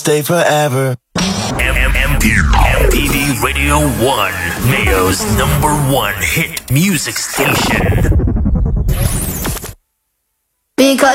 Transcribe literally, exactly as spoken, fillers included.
stay forever. M P V Radio one, Mayo's number one hit music station.